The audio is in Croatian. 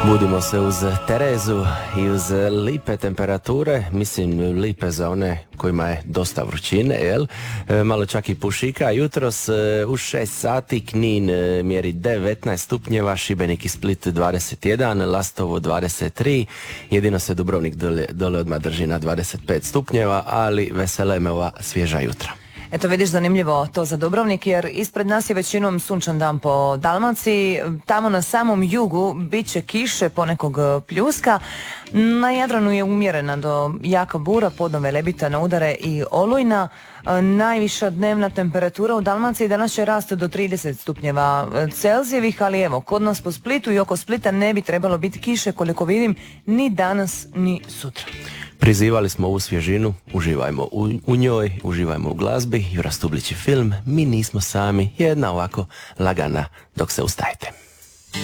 Budimo se uz Terezu i uz lipe temperature, mislim lipe za one kojima je dosta vrućine, jel? Malo čak i pušika. Jutros u 6 sati Knin mjeri 19 stupnjeva, Šibenik i Split 21, Lastovo 23, jedino se Dubrovnik dole odmah drži na 25 stupnjeva, ali vesele me ova svježa jutra. Eto vidiš, zanimljivo to za Dubrovnik, jer ispred nas je većinom sunčan dan po Dalmaciji. Tamo na samom jugu bit će kiše, ponekog pljuska. Na Jadranu je umjerena do jaka bura, podno Velebita na udare i olujna. Najviša dnevna temperatura u Dalmaciji danas će rasti do 30 stupnjeva Celzijevih, ali evo, kod nas po Splitu i oko Splita ne bi trebalo biti kiše, koliko vidim, ni danas ni sutra. Prizivali smo ovu svježinu, uživajmo u njoj, uživajmo u glazbi, Jura Stublić i film, mi nismo sami, jedna ovako lagana dok se ustajete.